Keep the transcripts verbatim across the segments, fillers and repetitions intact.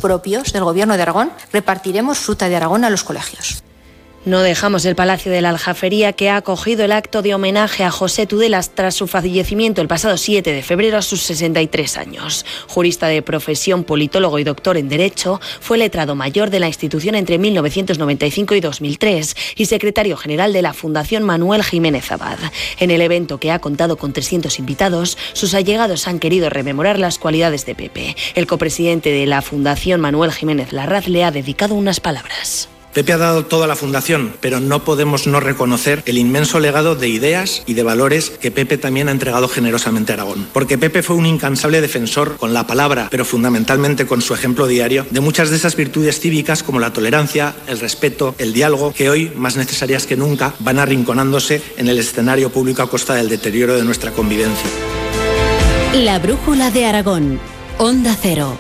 propios del Gobierno de Aragón, repartiremos fruta de Aragón a los colegios. No dejamos el Palacio de la Aljafería, que ha acogido el acto de homenaje a José Tudelas tras su fallecimiento el pasado siete de febrero a sus sesenta y tres años. Jurista de profesión, politólogo y doctor en Derecho, fue letrado mayor de la institución entre mil novecientos noventa y cinco y dos mil tres y secretario general de la Fundación Manuel Jiménez Abad. En el evento, que ha contado con trescientos invitados, sus allegados han querido rememorar las cualidades de Pepe. El copresidente de la Fundación, Manuel Jiménez Larraz, le ha dedicado unas palabras. Pepe ha dado toda la fundación, pero no podemos no reconocer el inmenso legado de ideas y de valores que Pepe también ha entregado generosamente a Aragón. Porque Pepe fue un incansable defensor con la palabra, pero fundamentalmente con su ejemplo diario, de muchas de esas virtudes cívicas como la tolerancia, el respeto, el diálogo, que hoy, más necesarias que nunca, van arrinconándose en el escenario público a costa del deterioro de nuestra convivencia. La brújula de Aragón, Onda Cero.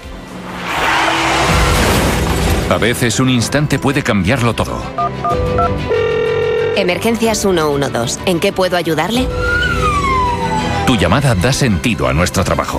A veces un instante puede cambiarlo todo. Emergencias ciento doce. ¿En qué puedo ayudarle? Tu llamada da sentido a nuestro trabajo.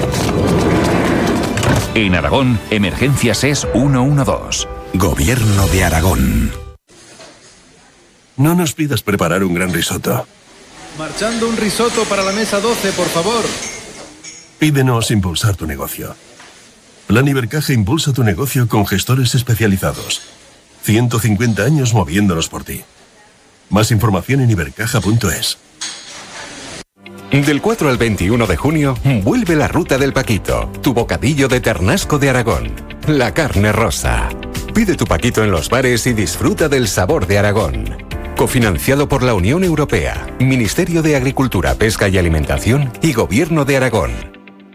En Aragón, Emergencias es ciento doce. Gobierno de Aragón. No nos pidas preparar un gran risotto. Marchando un risotto para la mesa doce, por favor. Pídenos impulsar tu negocio. Plan Ibercaja impulsa tu negocio con gestores especializados. ciento cincuenta años moviéndonos por ti. Más información en ibercaja punto es. Del cuatro al veintiuno de junio, vuelve la Ruta del Paquito, tu bocadillo de ternasco de Aragón. La carne rosa. Pide tu Paquito en los bares y disfruta del sabor de Aragón. Cofinanciado por la Unión Europea, Ministerio de Agricultura, Pesca y Alimentación y Gobierno de Aragón.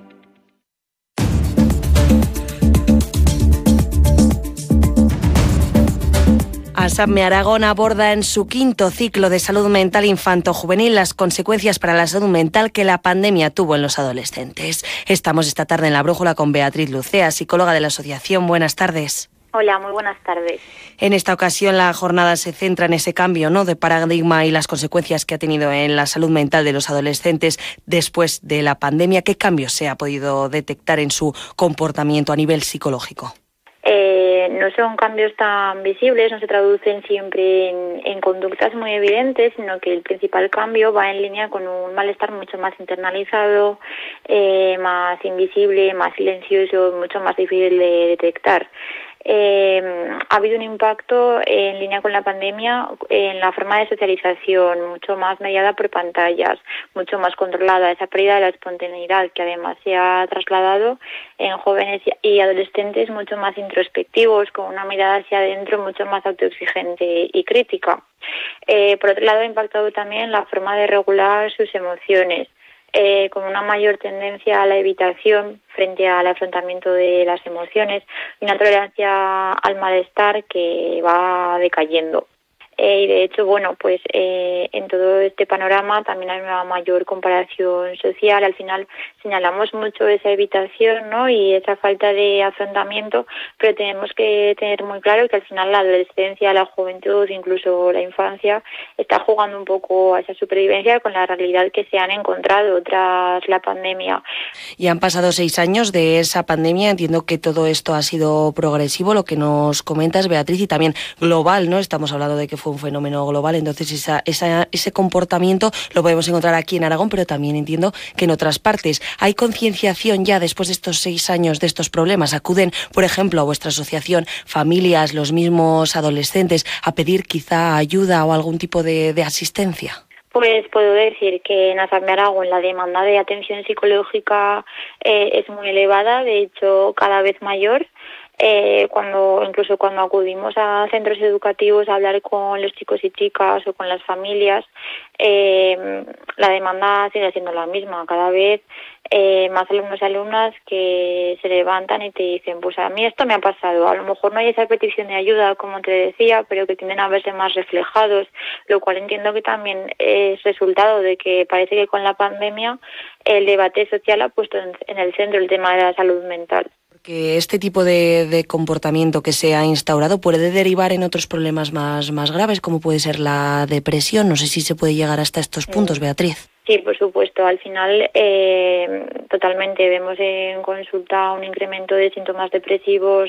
ASAPME Aragón aborda en su quinto ciclo de salud mental infanto-juvenil las consecuencias para la salud mental que la pandemia tuvo en los adolescentes. Estamos esta tarde en La Brújula con Beatriz Lucea, psicóloga de la asociación. Buenas tardes. Hola, muy buenas tardes. En esta ocasión la jornada se centra en ese cambio, ¿no?, de paradigma y las consecuencias que ha tenido en la salud mental de los adolescentes después de la pandemia. ¿Qué cambios se ha podido detectar en su comportamiento a nivel psicológico? Eh, no son cambios tan visibles, no se traducen siempre en, en conductas muy evidentes, sino que el principal cambio va en línea con un malestar mucho más internalizado, eh, más invisible, más silencioso, mucho más difícil de detectar. Eh, ha habido un impacto en línea con la pandemia en la forma de socialización, mucho más mediada por pantallas, mucho más controlada, esa pérdida de la espontaneidad que además se ha trasladado en jóvenes y adolescentes mucho más introspectivos, con una mirada hacia adentro mucho más autoexigente y crítica. Eh, por otro lado, ha impactado también la forma de regular sus emociones, Eh, con una mayor tendencia a la evitación frente al afrontamiento de las emociones y una tolerancia al malestar que va decayendo. Eh, y de hecho, bueno, pues eh, en todo este panorama también hay una mayor comparación social. Al final señalamos mucho esa evitación, ¿no?, y esa falta de afrontamiento, pero tenemos que tener muy claro que al final la adolescencia, la juventud, incluso la infancia, está jugando un poco a esa supervivencia con la realidad que se han encontrado tras la pandemia. Y han pasado seis años de esa pandemia. Entiendo que todo esto ha sido progresivo, lo que nos comentas, Beatriz, y también global, ¿no? Estamos hablando de que fue un fenómeno global, entonces esa, esa, ese comportamiento lo podemos encontrar aquí en Aragón, pero también entiendo que en otras partes. ¿Hay concienciación ya después de estos seis años de estos problemas? ¿Acuden, por ejemplo, a vuestra asociación familias, los mismos adolescentes, a pedir quizá ayuda o algún tipo de, de asistencia? Pues puedo decir que en ASAPME Aragón la demanda de atención psicológica eh, es muy elevada, de hecho cada vez mayor. Eh, cuando incluso cuando acudimos a centros educativos a hablar con los chicos y chicas o con las familias, eh, la demanda sigue siendo la misma. Cada vez eh, más alumnos y alumnas que se levantan y te dicen, pues a mí esto me ha pasado. A lo mejor no hay esa petición de ayuda, como te decía, pero que tienden a verse más reflejados, lo cual entiendo que también es resultado de que parece que con la pandemia el debate social ha puesto en, en el centro el tema de la salud mental. Que este tipo de, de comportamiento que se ha instaurado puede derivar en otros problemas más, más graves, como puede ser la depresión. No sé si se puede llegar hasta estos puntos, Beatriz. Sí, por supuesto. Al final, eh, totalmente vemos en consulta un incremento de síntomas depresivos